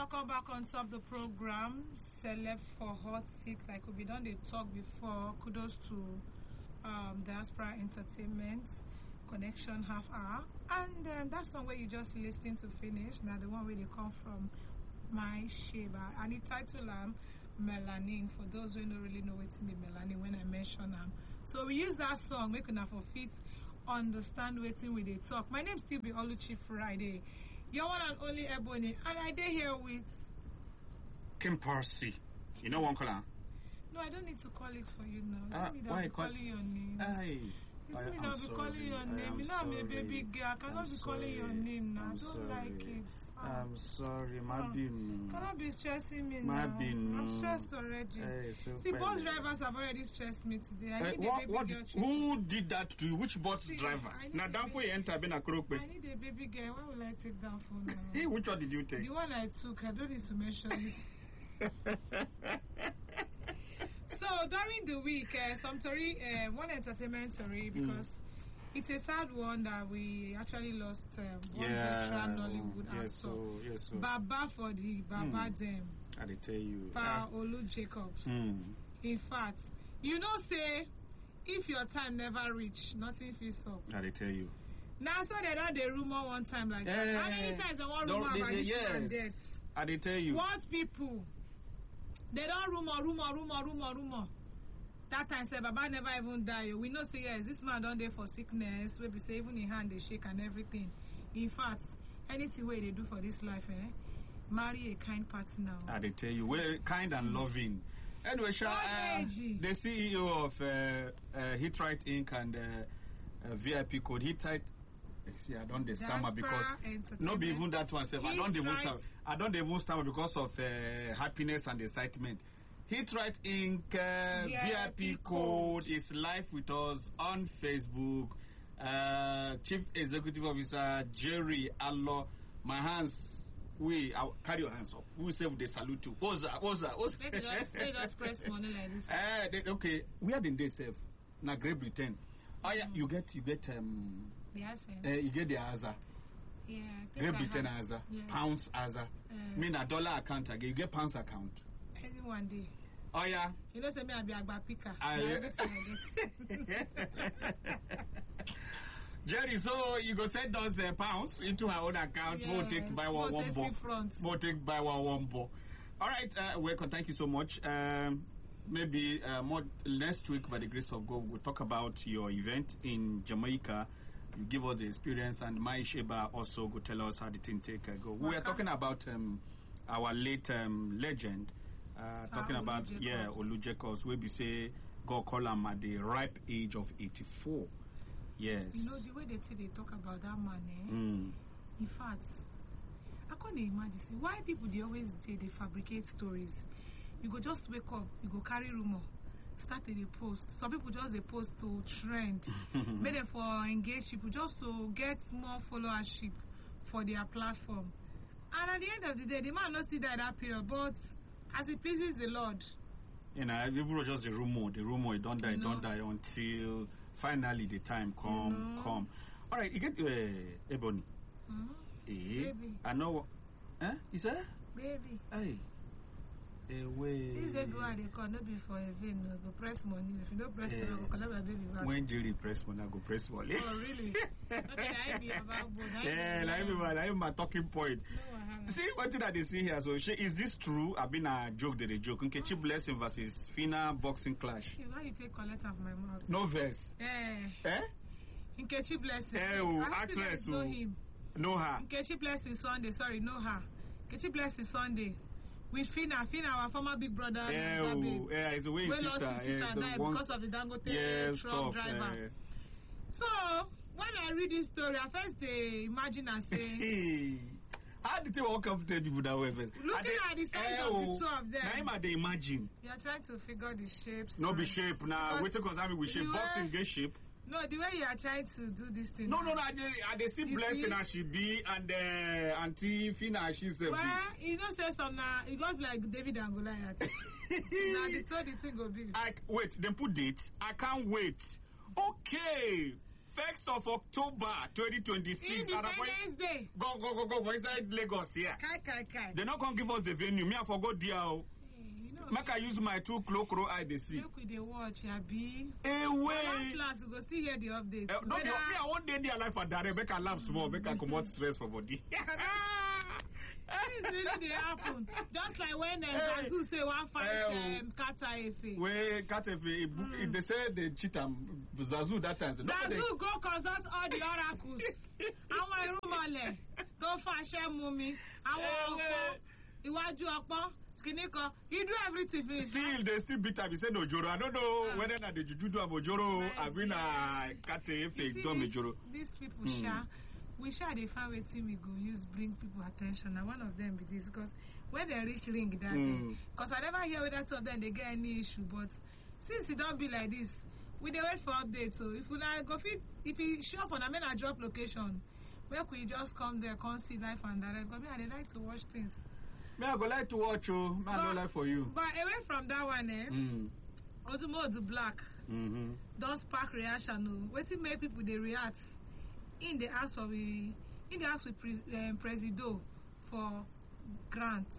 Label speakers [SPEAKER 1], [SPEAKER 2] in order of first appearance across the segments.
[SPEAKER 1] welcome back on top the program. Celeb for Hot Seat, like we done they talk before. Kudos to Diaspora Entertainment Connection half hour. And that song where you just listening to finish, now the one where they come from My Sheba. And the title Melanin, for those who don't really know what's be melanin when I mention them. So we use that song, make enough for fit understand waiting with they talk. My name is still be Oluchi Friday. Your one and only Ebony, and I did here with
[SPEAKER 2] Kim Parsi. You know one color?
[SPEAKER 1] No, I don't need to call it for you now.
[SPEAKER 2] Why
[SPEAKER 1] calling your name? I'll be calling your name. You know I'm a baby girl. I cannot be calling your name now. I don't like it.
[SPEAKER 2] I'm sorry,
[SPEAKER 1] Cannot be stressing me now. I'm stressed already. See, bus drivers have already stressed me today. I need a baby girl.
[SPEAKER 2] Who did that to you? Which bus driver? Now, down for you enter being a crook.
[SPEAKER 1] I need a baby girl. Why will I take down for now?
[SPEAKER 2] Hey, which one did you take?
[SPEAKER 1] The one I took. I don't need to mention it. So during the week, some story, one entertainment story, because it's a sad one that we actually lost one veteran Nollywood actor. Baba for the Baba them.
[SPEAKER 2] I tell you.
[SPEAKER 1] Pa Olu Jacobs. In fact, you know, say if your time never reach, nothing feels up.
[SPEAKER 2] I tell you.
[SPEAKER 1] Now, so they don't the rumor one time like that. How many times they want rumor about this man death?
[SPEAKER 2] I tell you.
[SPEAKER 1] What people? They don't rumor. That time, say Baba never even die. We know, say yes, this man don't there for sickness. We be say even in hand they shake and everything. In fact, anything way they do for this life, marry a kind partner.
[SPEAKER 2] I tell you, we're kind and loving. Anyway, the CEO of Hitrite Inc. and VIP Code Hitrite. See, I don't stammer because not be even that one. I don't even stammer because of happiness and excitement. Hitrite Inc. VIP Code is live with us on Facebook. Chief Executive Officer Jerry Allo. My hands, I'll carry your hands up. We say the salute to. What's that?
[SPEAKER 1] They just press money like this.
[SPEAKER 2] Okay, where did they save? Now Great Britain. Oh yeah, you get you get the AZA.
[SPEAKER 1] Yeah,
[SPEAKER 2] Great Britain AZA. Pounds AZA. Mean a dollar account again. You get pounds account.
[SPEAKER 1] Every one day.
[SPEAKER 2] Oh yeah.
[SPEAKER 1] You know, say me I be a picker.
[SPEAKER 2] Jerry, so you go send us pounds into her own account. We'll take by one ball. We'll take by one ball. All right, welcome. Thank you so much. Maybe more next week, by the grace of God, we'll talk about your event in Jamaica. You give us the experience, and Mai Sheba also go tell us how the thing go. We are talking about our late legend, talking about Olu Jacobs, where we say God call him at the ripe age of 84. Yes.
[SPEAKER 1] You know the way they talk about that man. In fact, I can't imagine why people they always they fabricate stories. You go just wake up, you go carry rumor, start a post. Some people just they post to trend, made them for engage people, just to get more followership for their platform. And at the end of the day, the man not still die that period, but as it pleases the Lord.
[SPEAKER 2] You know, people just the rumor, it don't die until finally the time come. All right, you get Ebony.
[SPEAKER 1] Baby.
[SPEAKER 2] I know. Is that?
[SPEAKER 1] Baby.
[SPEAKER 2] Hey.
[SPEAKER 1] This is why they call not be for a vein, go press money. If you don't press money, go collect my baby back.
[SPEAKER 2] When Jerry press money, I go press money.
[SPEAKER 1] Oh, really? Okay, I be about
[SPEAKER 2] I'm my talking point. No, see, what did I see here? So, is this true? I've been a joke, Nkechi Blessing versus Fina boxing clash.
[SPEAKER 1] Why you take collect of my mouth?
[SPEAKER 2] No verse.
[SPEAKER 1] Nkechi Blessing.
[SPEAKER 2] Actress.
[SPEAKER 1] Know him.
[SPEAKER 2] Know her.
[SPEAKER 1] Nkechi Blessing Sunday. Sorry, know her. Nkechi Blessing Sunday. With Fina, our former big brother,
[SPEAKER 2] it's the way
[SPEAKER 1] we lost his sister and died because of the Dangote truck driver. So, when I read this story, I first imagine and say,
[SPEAKER 2] how did you walk up to people that way first?
[SPEAKER 1] Looking at the size of the two of them,
[SPEAKER 2] now they imagine.
[SPEAKER 1] You are trying to figure the shapes.
[SPEAKER 2] No, be shape now. Wait because I mean we shape. Boxing get shape.
[SPEAKER 1] No, the way you are trying to do this thing.
[SPEAKER 2] No. I see Blessing as she be and Auntie Fina she's
[SPEAKER 1] well, you know, say some it goes like David and Goliath. Now the thing go be.
[SPEAKER 2] Wait, they put date. I can't wait. Okay. 1st of October 2026.
[SPEAKER 1] Independence Day.
[SPEAKER 2] Go for inside Lagos here.
[SPEAKER 1] Kai.
[SPEAKER 2] They not gonna give us the venue. Me, I forgot there. Make I use my 2 clock eye they see.
[SPEAKER 1] Look with the watch, Abi.
[SPEAKER 2] Hey, wait.
[SPEAKER 1] Last we go still hear the update.
[SPEAKER 2] No, I want day their life for that. Make I laugh small. Make I come out stress for body.
[SPEAKER 1] This really they happen. Just like when Zazu say one fight Kata Efe.
[SPEAKER 2] Wait, Kata Efe. They say they cheat Zazu that time.
[SPEAKER 1] Zazu go consult all the oracles. Àwọn irúnmọlẹ̀ tó fàṣẹ mú mi. Àwọn ọkọ iwájú ọpọ́n. He do everything finish.
[SPEAKER 2] Still, they still beat up. He said Ojoro. I don't know whether na the juju do Ojoro. I've been a Kate fake do Ojoro.
[SPEAKER 1] These people, we share the fan waiting we go use bring people attention. And one of them be this because when they reach ring that day, because I never hear whether two of them they get any issue. But since it don't be like this, we dey wait for updates. So if we like go fit, if you show up on a drop location, where could you just come there, come see life and direct? Because me, I like to watch things.
[SPEAKER 2] Me, I go like to watch you. I don't like for you.
[SPEAKER 1] But away from that one, Odumodu Black don't spark reaction. Wetin make people they react in the house of Presido for grants.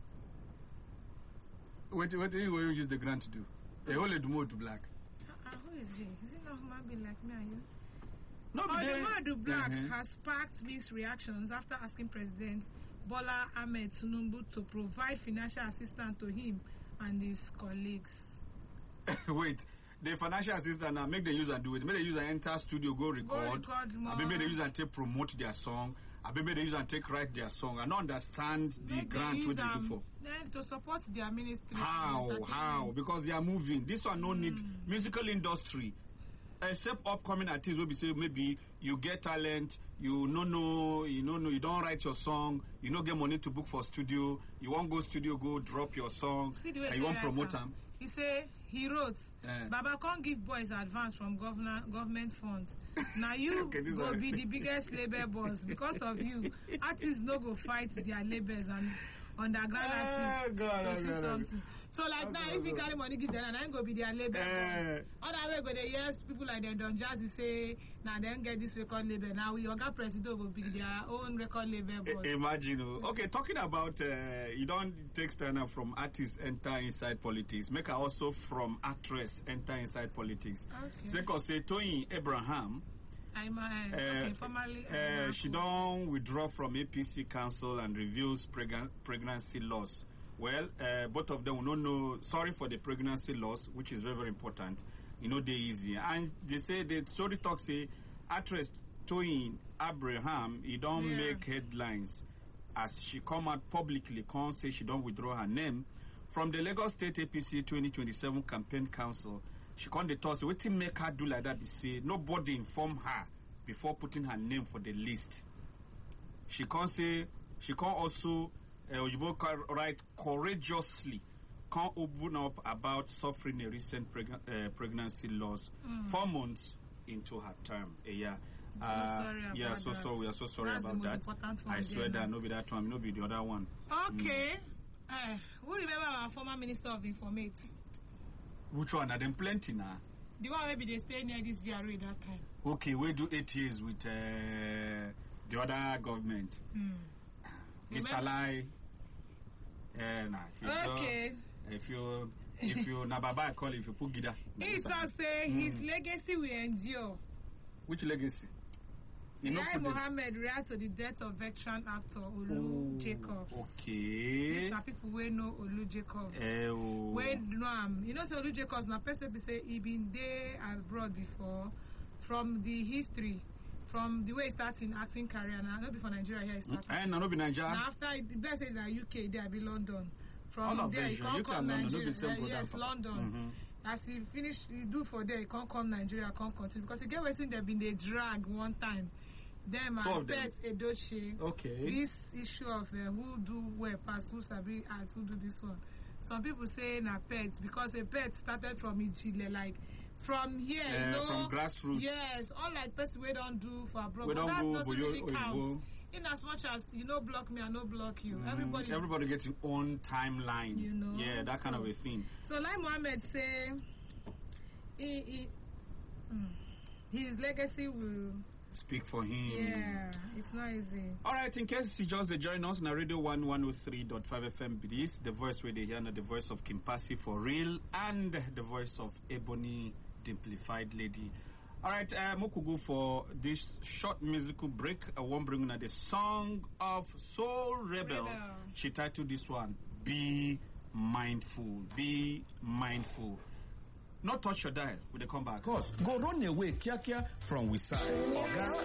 [SPEAKER 2] What do you use the grant to do? They only do more to Black.
[SPEAKER 1] Who is he? Is he not human being like me and you?
[SPEAKER 2] No,
[SPEAKER 1] Odumodu Black has sparked mixed reactions after asking President Bola Ahmed Tinubu to provide financial assistance to him and his colleagues.
[SPEAKER 2] Wait, the financial assistance now make the user do it. Make the user enter studio, go record more. Maybe the user take promote their song. Maybe the user take write their song. I don't understand the grant what they do for.
[SPEAKER 1] Then to support their ministry.
[SPEAKER 2] How? Because they are moving. This one no need musical industry. Except upcoming artists will be say maybe you get talent, you don't write your song, you don't get money to book for studio, you won't go studio, go drop your song, and you won't promote them.
[SPEAKER 1] He say he wrote, Baba can't give boys advance from government funds. Now you go be the biggest label boss because of you. Artists no go fight their labels and underground artists. Something. So like now, if you carry money give them, and then go be their label boss. Other way go they yes, people like them Don Jazzy say, now then get this record label. Now we Oga Presido will be their own record label boss.
[SPEAKER 2] Imagine. Okay, talking about you don't take stand up from artists enter inside politics. Make her also from actress enter inside politics. Okay. Because say Toyin Abraham.
[SPEAKER 1] Formerly.
[SPEAKER 2] She don't withdraw from APC council and reviews pregnancy loss. Well, both of them will not know. Sorry for the pregnancy loss, which is very, very important. You know, they easy. And they say the story talks say actress Toyin Abraham, he don't make headlines as she come out publicly, can't say she don't withdraw her name from the Lagos State APC 2027 campaign council. She can't toss. What to make her do like that? They say nobody inform her before putting her name for the list. She can't say. She can't also write courageously. Can't open up about suffering a recent pregnancy loss 4 months into her term. We are so sorry about that. I swear that no be that one, no be the other one.
[SPEAKER 1] Okay. Who remember our former Minister of Informate?
[SPEAKER 2] Which one? Are them plenty now?
[SPEAKER 1] The one maybe they stay near this GRA that time.
[SPEAKER 2] Okay, we do 8 years with the other government. Mr. Lai.
[SPEAKER 1] Okay.
[SPEAKER 2] If you na Baba call if you put Gida.
[SPEAKER 1] He say his legacy will endure.
[SPEAKER 2] Which legacy?
[SPEAKER 1] Lai Mohammed reacts to the death of veteran actor Olu Jacobs.
[SPEAKER 2] Okay.
[SPEAKER 1] These are people who know Olu Jacobs. We know him. You know, so Olu Jacobs, na person be say he been there abroad before. From the history, from the way he started in acting career, now not before Nigeria here he started.
[SPEAKER 2] No, be Nigeria.
[SPEAKER 1] Now after the best is like UK, there be London.
[SPEAKER 2] From
[SPEAKER 1] all there, he can't come Nigeria.
[SPEAKER 2] Yes,
[SPEAKER 1] London. As he finish, he do for there, he can't come Nigeria, can't continue because he get waiting. There been they drag one time. Them and Pet Edochie.
[SPEAKER 2] Okay.
[SPEAKER 1] This issue of who do where pass, who sabi art, who do this one. Some people say na Pet because a Pet started from Ijile, like from here, you know.
[SPEAKER 2] From grassroots.
[SPEAKER 1] Yes, unlike person we don't do for abroad.
[SPEAKER 2] We
[SPEAKER 1] but that
[SPEAKER 2] don't
[SPEAKER 1] doesn't really count.
[SPEAKER 2] In
[SPEAKER 1] as much as you know block me, I no block you.
[SPEAKER 2] Everybody gets your own timeline.
[SPEAKER 1] You know.
[SPEAKER 2] Yeah, that kind of a thing.
[SPEAKER 1] So like Mohammed say he his legacy will
[SPEAKER 2] speak for him.
[SPEAKER 1] Yeah, it's not easy.
[SPEAKER 2] All right, in case you just join us, na Radio 103.5 FM this, the voice where they hear, the voice of Kimpasi for real, and the voice of Ebony Dimplified Lady. All right, Moku go for this short musical break. I won't bring the song of Soul Rebel. She titled this one, Be Mindful. Be Mindful. Not touch your dial when they come back.
[SPEAKER 3] Go run away, Kia from we side.